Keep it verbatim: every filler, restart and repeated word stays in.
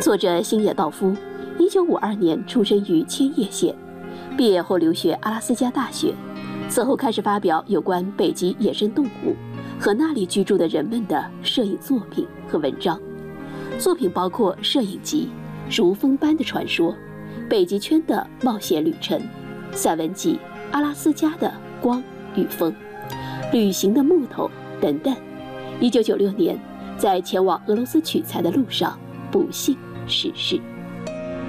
作者星野道夫，一九五二年出生于千叶县，毕业后留学阿拉斯加大学，此后开始发表有关北极野生动物和那里居住的人们的摄影作品和文章。作品包括摄影集《如风般的传说》、北极圈的冒险旅程、散文集《阿拉斯加的光与风》、旅行的木头等等。一九九六年，在前往俄罗斯取材的路上不幸逝世。